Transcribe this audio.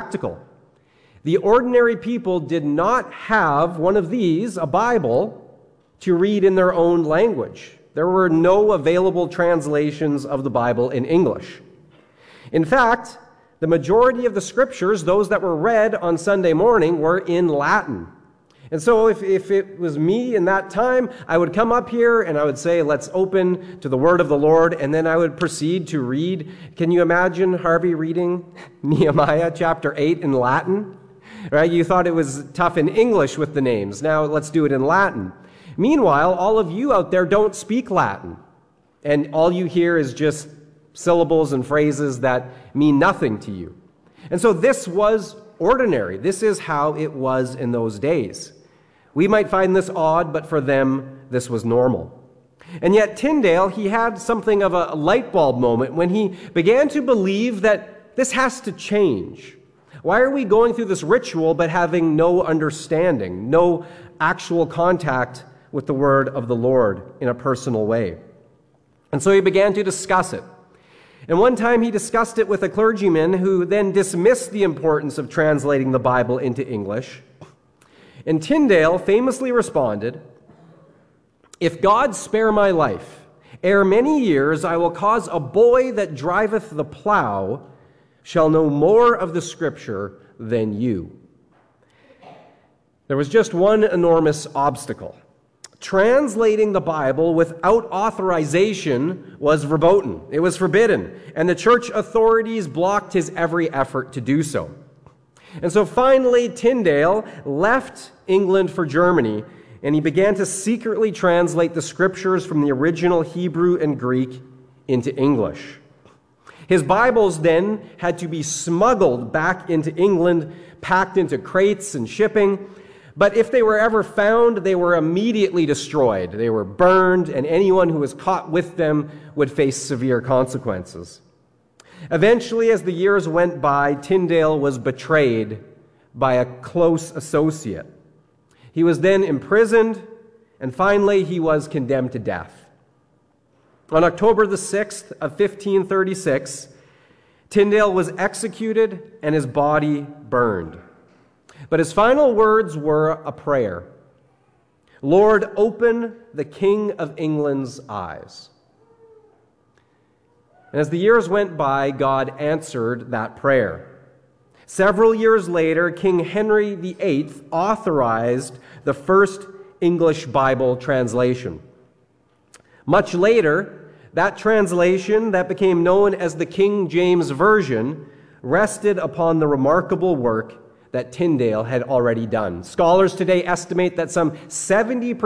practical. The ordinary people did not have one of these, a Bible, to read in their own language. There were no available translations of the Bible in English. In fact, the majority of the scriptures, those that were read on Sunday morning, were in Latin. And so if it was me in that time, I would come up here and I would say, let's open to the word of the Lord, and then I would proceed to read. Can you imagine Harvey reading Nehemiah chapter 8 in Latin? Right? You thought it was tough in English with the names. Now let's do it in Latin. Meanwhile, all of you out there don't speak Latin, and all you hear is just syllables and phrases that mean nothing to you. And so this was ordinary. This is how it was in those days. We might find this odd, but for them, this was normal. And yet Tyndale, he had something of a light bulb moment when he began to believe that this has to change. Why are we going through this ritual but having no understanding, no actual contact with the word of the Lord in a personal way? And so he began to discuss it. And one time he discussed it with a clergyman who then dismissed the importance of translating the Bible into English. And Tyndale famously responded, "If God spare my life, ere many years I will cause a boy that driveth the plough shall know more of the Scripture than you." There was just one enormous obstacle. Translating the Bible without authorization was verboten. It was forbidden, and the church authorities blocked his every effort to do so. And so finally, Tyndale left England for Germany, and he began to secretly translate the scriptures from the original Hebrew and Greek into English. His Bibles then had to be smuggled back into England, packed into crates and shipping. But if they were ever found, they were immediately destroyed. They were burned, and anyone who was caught with them would face severe consequences. Eventually, as the years went by, Tyndale was betrayed by a close associate. He was then imprisoned, and finally he was condemned to death. On October the 6th of 1536, Tyndale was executed and his body burned. But his final words were a prayer. "Lord, open the King of England's eyes." And as the years went by, God answered that prayer. Several years later, King Henry VIII authorized the first English Bible translation. Much later, that translation that became known as the King James Version rested upon the remarkable work that Tyndale had already done. Scholars today estimate that some 70%